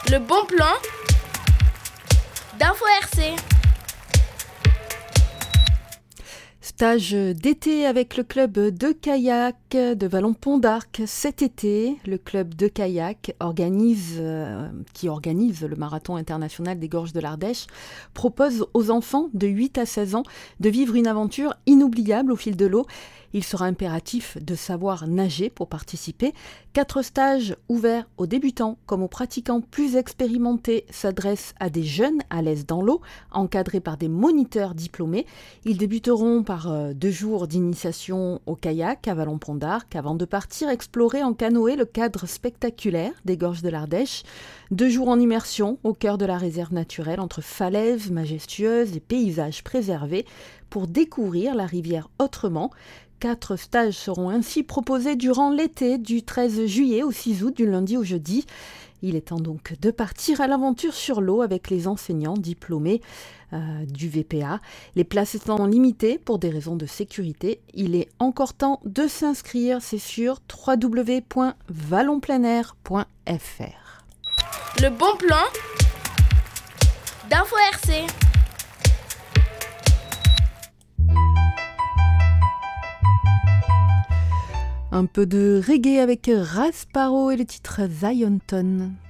Le bon plan d'Info RC. Stage d'été avec le club de kayak de Vallon-Pont d'Arc. Cet été, le club de kayak qui organise le marathon international des Gorges de l'Ardèche, propose aux enfants de 8 à 16 ans de vivre une aventure inoubliable au fil de l'eau. Il sera impératif de savoir nager pour participer. 4 stages ouverts aux débutants comme aux pratiquants plus expérimentés s'adressent à des jeunes à l'aise dans l'eau, encadrés par des moniteurs diplômés. Ils débuteront par 2 jours d'initiation au kayak à Vallon-Pont d'Arc avant de partir explorer en canoë le cadre spectaculaire des Gorges de l'Ardèche. 2 jours en immersion au cœur de la réserve naturelle entre falaises majestueuses et paysages préservés pour découvrir la rivière autrement. 4 stages seront ainsi proposés durant l'été du 13 juillet au 6 août, du lundi au jeudi. Il est temps donc de partir à l'aventure sur l'eau avec les enseignants diplômés du VPA. Les places étant limitées pour des raisons de sécurité, il est encore temps de s'inscrire. C'est sur www.vallonpleinair.fr. Le bon plan d'Info RC. Un peu de reggae avec Rasparo et le titre Zionton.